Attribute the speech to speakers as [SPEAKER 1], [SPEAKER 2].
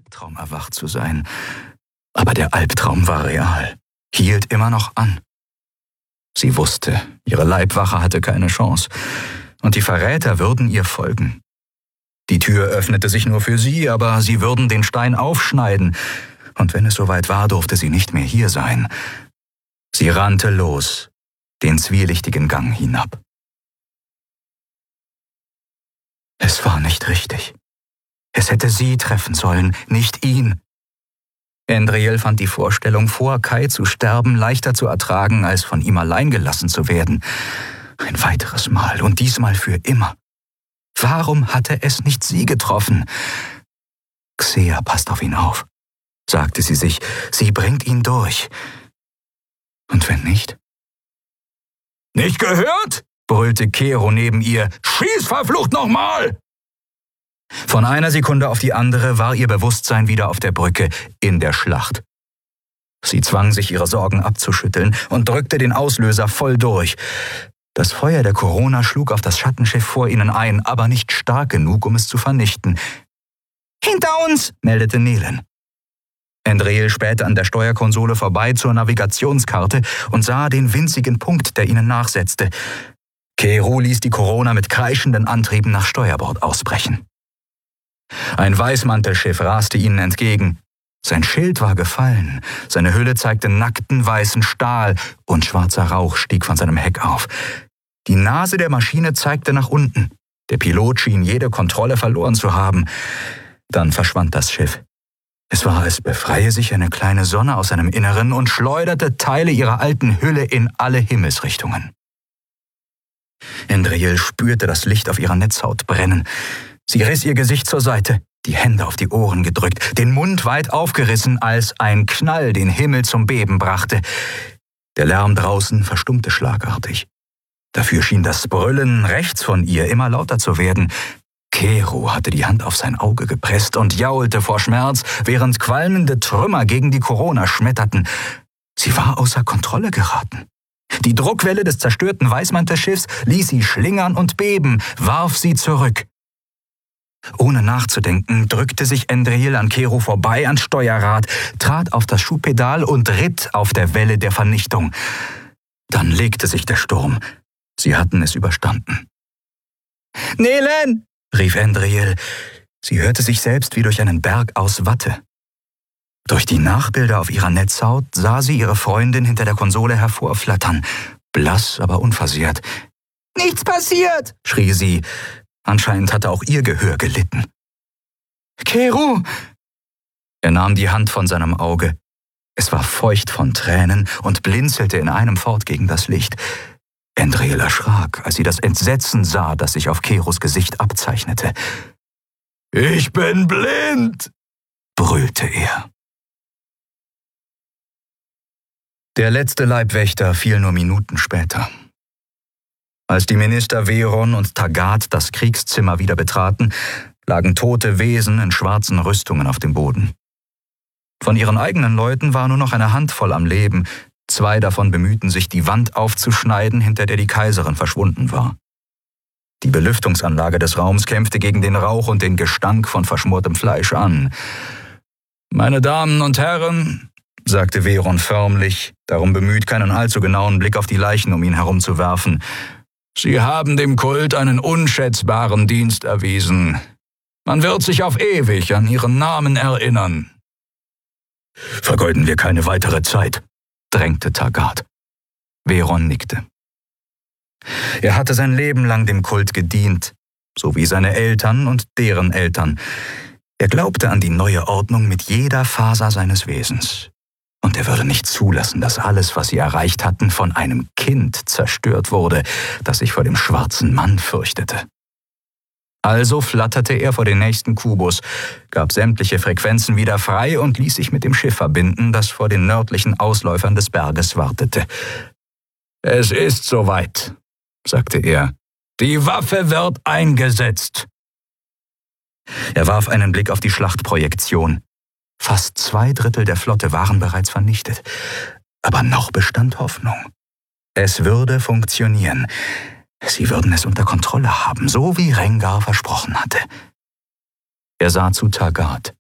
[SPEAKER 1] Albtraum erwacht zu sein. Aber der Albtraum war real, hielt immer noch an. Sie wusste, ihre Leibwache hatte keine Chance, und die Verräter würden ihr folgen. Die Tür öffnete sich nur für sie, aber sie würden den Stein aufschneiden, und wenn es soweit war, durfte sie nicht mehr hier sein. Sie rannte los, den zwielichtigen Gang hinab. Es war nicht richtig. Es hätte sie treffen sollen, nicht ihn. Endriel fand die Vorstellung, vor Kai zu sterben, leichter zu ertragen, als von ihm allein gelassen zu werden. Ein weiteres Mal und diesmal für immer. Warum hatte es nicht sie getroffen? Xea passt auf ihn auf, sagte sie sich. Sie bringt ihn durch. Und wenn nicht? »Nicht gehört?« brüllte Kero neben ihr. »Schieß verflucht nochmal!« Von einer Sekunde auf die andere war ihr Bewusstsein wieder auf der Brücke, in der Schlacht. Sie zwang sich, ihre Sorgen abzuschütteln und drückte den Auslöser voll durch. Das Feuer der Corona schlug auf das Schattenschiff vor ihnen ein, aber nicht stark genug, um es zu vernichten. »Hinter uns«, meldete Nelen. Endriel spähte an der Steuerkonsole vorbei zur Navigationskarte und sah den winzigen Punkt, der ihnen nachsetzte. Kero ließ die Corona mit kreischenden Antrieben nach Steuerbord ausbrechen. Ein Weißmantelschiff raste ihnen entgegen. Sein Schild war gefallen, seine Hülle zeigte nackten weißen Stahl und schwarzer Rauch stieg von seinem Heck auf. Die Nase der Maschine zeigte nach unten. Der Pilot schien jede Kontrolle verloren zu haben. Dann verschwand das Schiff. Es war, als befreie sich eine kleine Sonne aus seinem Inneren und schleuderte Teile ihrer alten Hülle in alle Himmelsrichtungen. Endriel spürte das Licht auf ihrer Netzhaut brennen. Sie riss ihr Gesicht zur Seite, die Hände auf die Ohren gedrückt, den Mund weit aufgerissen, als ein Knall den Himmel zum Beben brachte. Der Lärm draußen verstummte schlagartig. Dafür schien das Brüllen rechts von ihr immer lauter zu werden. Kero hatte die Hand auf sein Auge gepresst und jaulte vor Schmerz, während qualmende Trümmer gegen die Corona schmetterten. Sie war außer Kontrolle geraten. Die Druckwelle des zerstörten Weißmantelschiffs ließ sie schlingern und beben, warf sie zurück. Ohne nachzudenken drückte sich Endriel an Kero vorbei ans Steuerrad, trat auf das Schubpedal und ritt auf der Welle der Vernichtung. Dann legte sich der Sturm. Sie hatten es überstanden. »Nelen!« rief Endriel. Sie hörte sich selbst wie durch einen Berg aus Watte. Durch die Nachbilder auf ihrer Netzhaut sah sie ihre Freundin hinter der Konsole hervorflattern, blass, aber unversehrt. »Nichts passiert«, schrie sie. Anscheinend hatte auch ihr Gehör gelitten. »Kero!« Er nahm die Hand von seinem Auge. Es war feucht von Tränen und blinzelte in einem fort gegen das Licht. Endriel erschrak, als sie das Entsetzen sah, das sich auf Keros Gesicht abzeichnete. »Ich bin blind«, brüllte er. Der letzte Leibwächter fiel nur Minuten später. Als die Minister Veron und Taggart das Kriegszimmer wieder betraten, lagen tote Wesen in schwarzen Rüstungen auf dem Boden. Von ihren eigenen Leuten war nur noch eine Handvoll am Leben. 2 davon bemühten sich, die Wand aufzuschneiden, hinter der die Kaiserin verschwunden war. Die Belüftungsanlage des Raums kämpfte gegen den Rauch und den Gestank von verschmortem Fleisch an. »Meine Damen und Herren«, sagte Veron förmlich, darum bemüht, keinen allzu genauen Blick auf die Leichen um ihn herum zu werfen, »Sie haben dem Kult einen unschätzbaren Dienst erwiesen. Man wird sich auf ewig an Ihren Namen erinnern.« »Vergeuden wir keine weitere Zeit«, drängte Taggart. Veron nickte. Er hatte sein Leben lang dem Kult gedient, so wie seine Eltern und deren Eltern. Er glaubte an die neue Ordnung mit jeder Faser seines Wesens. Und er würde nicht zulassen, dass alles, was sie erreicht hatten, von einem Kind zerstört wurde, das sich vor dem schwarzen Mann fürchtete. Also flatterte er vor den nächsten Kubus, gab sämtliche Frequenzen wieder frei und ließ sich mit dem Schiff verbinden, das vor den nördlichen Ausläufern des Berges wartete. »Es ist soweit«, sagte er. »Die Waffe wird eingesetzt.« Er warf einen Blick auf die Schlachtprojektion. Fast 2/3 der Flotte waren bereits vernichtet. Aber noch bestand Hoffnung. Es würde funktionieren. Sie würden es unter Kontrolle haben, so wie Rengar versprochen hatte. Er sah zu Taggart.